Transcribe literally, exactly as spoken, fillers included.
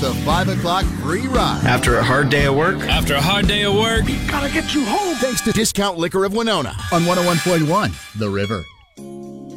the five o'clock free ride. After a hard day of work? After a hard day of work? Gotta get you home. Thanks to Discount Liquor of Winona on one oh one point one The River.